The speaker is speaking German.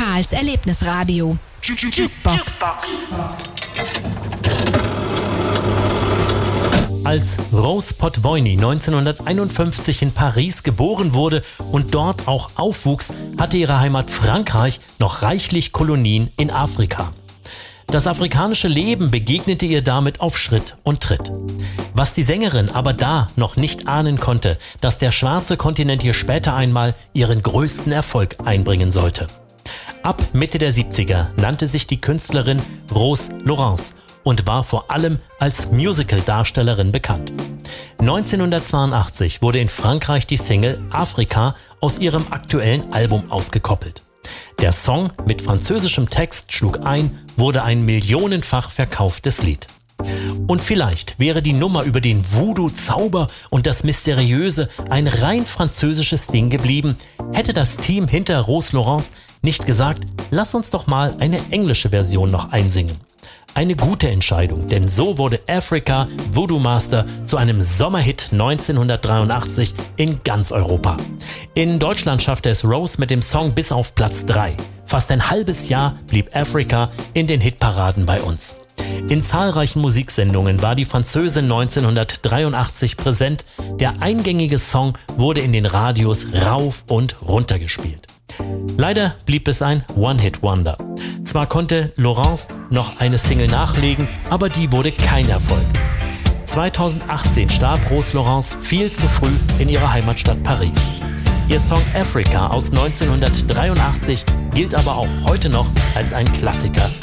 Karls Erlebnisradio. Jukebox. Als Rose Potvoyny 1951 in Paris geboren wurde und dort auch aufwuchs, hatte ihre Heimat Frankreich noch reichlich Kolonien in Afrika. Das afrikanische Leben begegnete ihr damit auf Schritt und Tritt. Was die Sängerin aber da noch nicht ahnen konnte, dass der schwarze Kontinent hier später einmal ihren größten Erfolg einbringen sollte. Ab Mitte der 70er nannte sich die Künstlerin Rose Laurence und war vor allem als Musical-Darstellerin bekannt. 1982 wurde in Frankreich die Single Afrika aus ihrem aktuellen Album ausgekoppelt. Der Song mit französischem Text schlug ein, wurde ein millionenfach verkauftes Lied. Und vielleicht wäre die Nummer über den Voodoo-Zauber und das Mysteriöse ein rein französisches Ding geblieben, hätte das Team hinter Rose Laurence nicht gesagt, lass uns doch mal eine englische Version noch einsingen. Eine gute Entscheidung, denn so wurde Africa Voodoo Master zu einem Sommerhit 1983 in ganz Europa. In Deutschland schaffte es Rose mit dem Song bis auf Platz 3. Fast ein halbes Jahr blieb Africa in den Hitparaden bei uns. In zahlreichen Musiksendungen war die Französin 1983 präsent. Der eingängige Song wurde in den Radios rauf und runter gespielt. Leider blieb es ein One-Hit-Wonder. Zwar konnte Laurence noch eine Single nachlegen, aber die wurde kein Erfolg. 2018 starb Rose Laurence viel zu früh in ihrer Heimatstadt Paris. Ihr Song Africa aus 1983 gilt aber auch heute noch als ein Klassiker